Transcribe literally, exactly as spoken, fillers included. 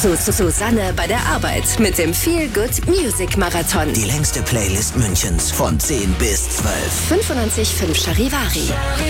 Su Su Susanne bei der Arbeit mit dem Feel Good Music Marathon. Die längste Playlist Münchens von zehn bis zwölf. fünfundneunzig Komma fünf Charivari.